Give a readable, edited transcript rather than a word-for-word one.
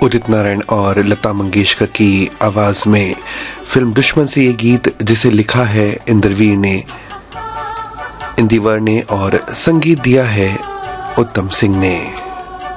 उदित नारायण और लता मंगेशकर की आवाज में फिल्म दुश्मन से ये गीत, जिसे लिखा है इंदिवर ने और संगीत दिया है उत्तम सिंह ने।